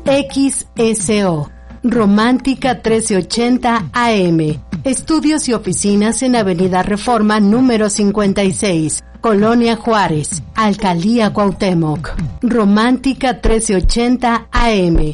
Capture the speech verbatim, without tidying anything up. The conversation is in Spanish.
X S O. Romántica trece ochenta A M. Estudios y oficinas en Avenida Reforma número cincuenta y seis, Colonia Juárez, Alcaldía Cuauhtémoc. Romántica trece ochenta A M.